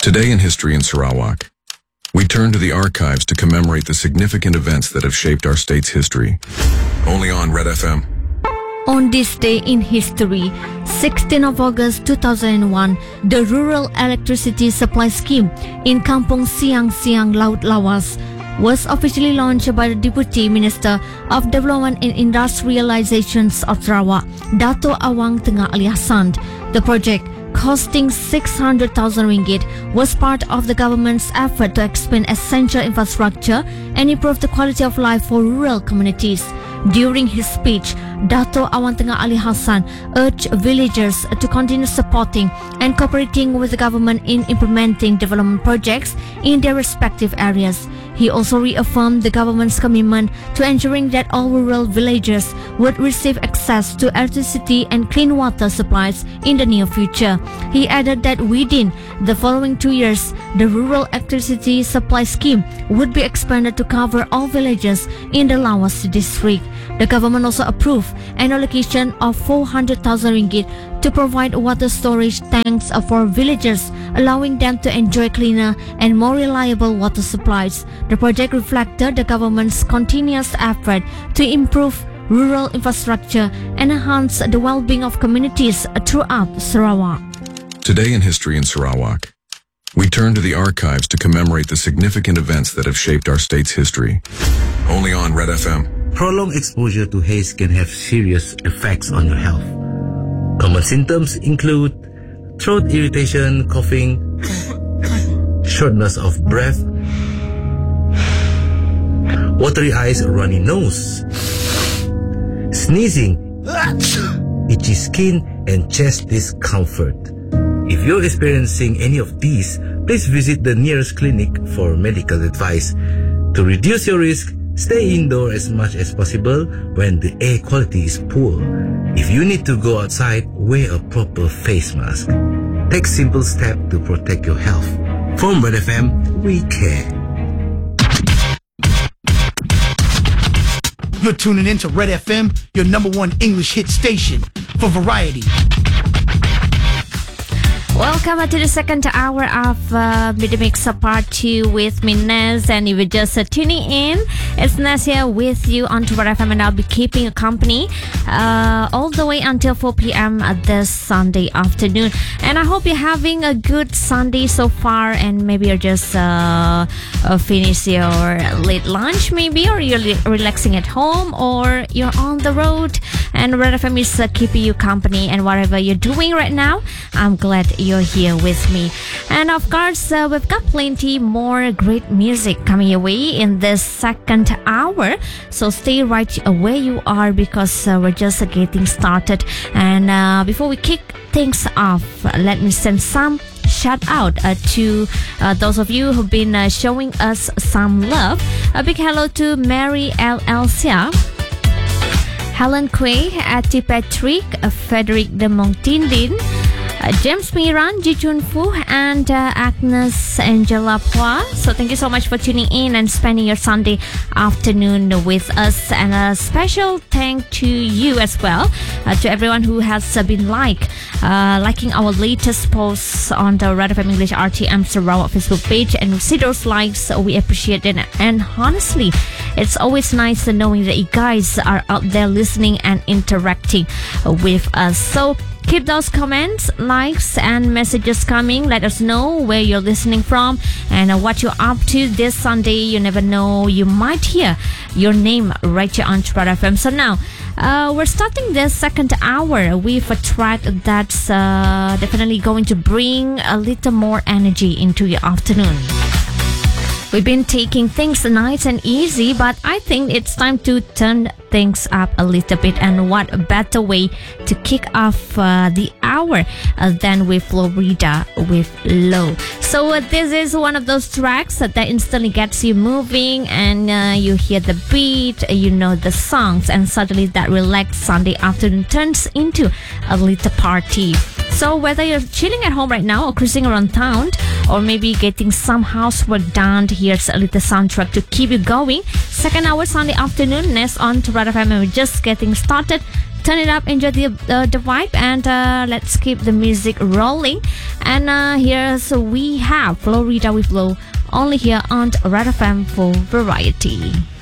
Today in History in Sarawak, we turn to the archives to commemorate the significant events that have shaped our state's history. Only on Red FM. On this day in history, 16th of August 2001, the Rural Electricity Supply Scheme in Kampung Siang Siang, Laut Lawas was officially launched by the Deputy Minister of Development and Industrializations of Sarawak, Dato' Awang Tengah Ali Hassan. The project, costing 600,000 ringgit, was part of the government's effort to expand essential infrastructure and improve the quality of life for rural communities. During his speech, Dato' Awang Tengah Ali Hassan urged villagers to continue supporting and cooperating with the government in implementing development projects in their respective areas. He also reaffirmed the government's commitment to ensuring that all rural villagers would receive access to electricity and clean water supplies in the near future. He added that within the following 2 years, the Rural Electricity Supply Scheme would be expanded to cover all villages in the Lawas district. The government also approved an allocation of 400,000 ringgit to provide water storage tanks for villagers, allowing them to enjoy cleaner and more reliable water supplies. The project reflected the government's continuous effort to improve rural infrastructure and enhance the well-being of communities throughout Sarawak. Today in History in Sarawak, we turn to the archives to commemorate the significant events that have shaped our state's history. Only on Red FM. Prolonged exposure to haze can have serious effects on your health. Common symptoms include throat irritation, coughing, shortness of breath, watery eyes, runny nose, sneezing, itchy skin, and chest discomfort. If you're experiencing any of these, please visit the nearest clinic for medical advice. To reduce your risk, stay indoor as much as possible when the air quality is poor. If you need to go outside, wear a proper face mask. Take simple steps to protect your health. From Red FM, we care. You're tuning in to Red FM, your number one English hit station for variety. Welcome to the second hour of Mid Mix Part 2 with me, Nez. And if you're just tuning in, it's Nez here with you on Red FM, and I'll be keeping you company all the way until 4 p.m. this Sunday afternoon. And I hope you're having a good Sunday so far, and maybe you're just finished your late lunch maybe, or you're relaxing at home, or you're on the road, and Red FM is keeping you company. And whatever you're doing right now, I'm glad you're here with me. And of course, we've got plenty more great music coming your way in this second hour, so stay right where you are, because we're just getting started. And before we kick things off, let me send some shout out to those of you who've been showing us some love. A big hello to Mary L. Elsia, Helen Quay, Ati Patrick, Frederick de Montindin, James Miran, Ji Chun Fu, and Agnes Angela Pua. So thank you so much for tuning in and spending your Sunday afternoon with us. And a special thank to you as well, to everyone who has been liking our latest posts on the Red FM English RTM Sarawak Facebook page. And we see those likes, we appreciate it. And honestly, it's always nice knowing that you guys are out there listening and interacting with us. So keep those comments, likes, and messages coming. Let us know where you're listening from and what you're up to this Sunday. You never know, you might hear your name right here on Red FM. So now, we're starting this second hour with a track that's definitely going to bring a little more energy into your afternoon. We've been taking things nice and easy, but I think it's time to turn things up a little bit. And what better way to kick off the hour than with Florida with Low. So this is one of those tracks that instantly gets you moving, and you hear the beat, you know the songs, and suddenly that relaxed Sunday afternoon turns into a little party. So whether you're chilling at home right now or cruising around town, or maybe getting some housework done, here's a little soundtrack to keep you going. Second hour Sunday afternoon, Nest on to Red FM, and we're just getting started. turn it up, enjoy the vibe, and let's keep the music rolling. And here's we have Florida with Flow, only here on Red FM for Variety.